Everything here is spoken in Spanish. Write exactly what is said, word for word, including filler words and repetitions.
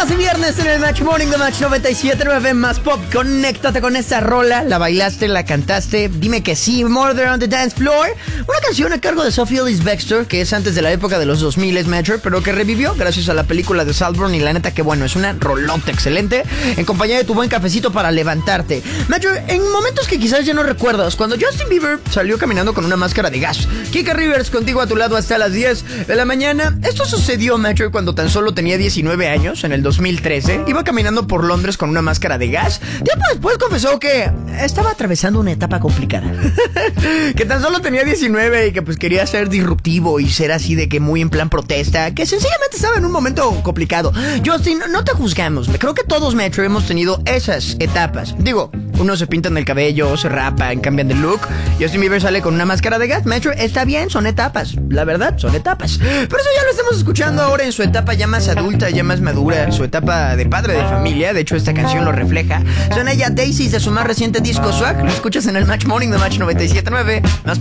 Casi viernes en el Match Morning de Match noventa y siete punto nueve Más Pop. Conéctate con esta rola. ¿La bailaste? ¿La cantaste? Dime que sí. Murder on the Dance Floor. Una canción a cargo de Sophie Ellis-Bextor, que es antes de la época de los dos mil, Metro, pero que revivió gracias a la película de Saltburn. Y la neta que bueno, es una rolota excelente en compañía de tu buen cafecito para levantarte. Metro, en momentos que quizás ya no recuerdas, cuando Justin Bieber salió caminando con una máscara de gas. Kika Rivers contigo a tu lado hasta las diez de la mañana. Esto sucedió, Metro, cuando tan solo tenía diecinueve años, en el dos mil trece. Iba caminando por Londres con una máscara de gas. Tiempo después confesó que estaba atravesando una etapa complicada. Que tan solo tenía diecinueve y que pues quería ser disruptivo y ser así de que muy en plan protesta. Que sencillamente estaba en un momento complicado. Justin, no te juzgamos. Creo que todos, Metro, hemos tenido esas etapas. Digo, unos se pintan el cabello, se rapan, cambian de look. Justin Bieber sale con una máscara de gas. Metro, está bien, son etapas. La verdad, son etapas. Pero eso ya lo estamos escuchando ahora en su etapa ya más adulta, ya más madura, su etapa de padre de familia. De hecho, esta canción lo refleja. Suena ya Daisies de su más reciente disco Swag. Lo escuchas en el Match Morning de Match noventa y siete punto nueve. Más